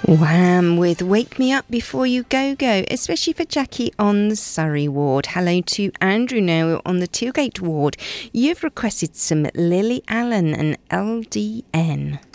Wham with Wake Me Up Before You Go Go, especially for Jackie on the Surrey ward. Hello to Andrew now on the Tilgate ward. You've requested some Lily Allen and LDN.